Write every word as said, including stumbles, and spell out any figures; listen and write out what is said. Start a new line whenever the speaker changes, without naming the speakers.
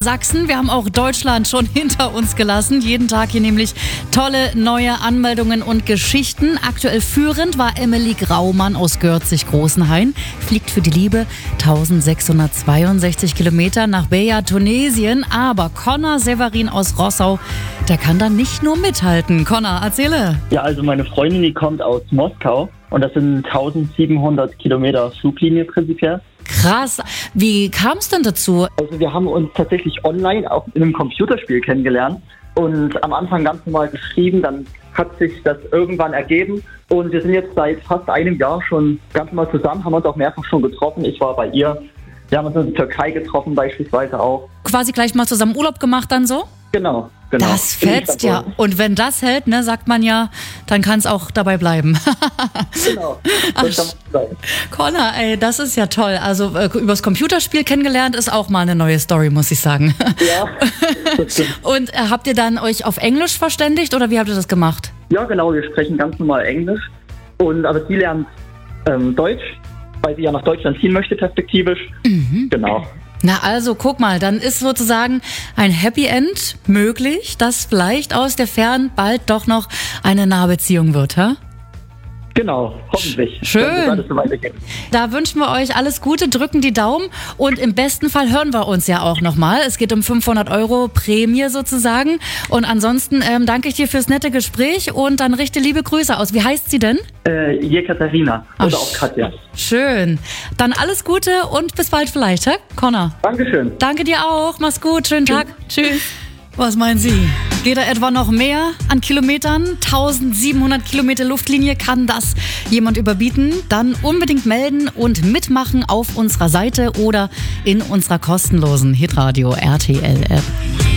Sachsen. Wir haben auch Deutschland schon hinter uns gelassen. Jeden Tag hier nämlich tolle neue Anmeldungen und Geschichten. Aktuell führend war Emily Graumann aus Gürzig-Großenhain. Fliegt für die Liebe eintausendsechshundertzweiundsechzig Kilometer nach Beja, Tunesien. Aber Connor Severin aus Rossau, der kann da nicht nur mithalten. Connor, erzähle.
Ja, also meine Freundin, die kommt aus Moskau und das sind eintausendsiebenhundert Kilometer Fluglinie prinzipiell.
Krass. Wie kam es denn dazu?
Also wir haben uns tatsächlich online auch in einem Computerspiel kennengelernt und am Anfang ganz normal geschrieben, dann hat sich das irgendwann ergeben und wir sind jetzt seit fast einem Jahr schon ganz normal zusammen, haben uns auch mehrfach schon getroffen. Ich war bei ihr, wir haben uns in der Türkei getroffen beispielsweise auch.
Quasi gleich mal zusammen Urlaub gemacht dann so?
Genau. Genau.
Das fetzt ja. Und wenn das hält, ne, sagt man ja, dann kann es auch dabei bleiben.
Genau. Das kann man sein.
Connor, ey, das ist ja toll. Also äh, übers Computerspiel kennengelernt ist auch mal eine neue Story, muss ich sagen.
Ja, das stimmt.
Und äh, habt ihr dann euch auf Englisch verständigt oder wie habt ihr das gemacht?
Ja, genau, wir sprechen ganz normal Englisch. Und aber sie lernt ähm, Deutsch, weil sie ja nach Deutschland ziehen möchte, perspektivisch. Mhm. Genau.
Na also, guck mal, dann ist sozusagen ein Happy End möglich, dass vielleicht aus der Fern bald doch noch eine nahe Beziehung wird, hä?
Genau, hoffentlich.
Schön.
Dann wird alles so weitergehen.
Da wünschen wir euch alles Gute, drücken die Daumen und im besten Fall hören wir uns ja auch nochmal. Es geht um fünfhundert Euro Prämie sozusagen. Und ansonsten ähm, danke ich dir fürs nette Gespräch und dann richte liebe Grüße aus. Wie heißt sie denn?
Äh, Jekaterina oder
Ach,
auch Katja.
Schön. Dann alles Gute und bis bald vielleicht, hä, Connor?
Dankeschön.
Danke dir auch. Mach's gut. Schönen Tag. Tschüss. Was meinen Sie? Geht da etwa noch mehr an Kilometern? eintausendsiebenhundert Kilometer Luftlinie, kann das jemand überbieten? Dann unbedingt melden und mitmachen auf unserer Seite oder in unserer kostenlosen Hitradio R T L App.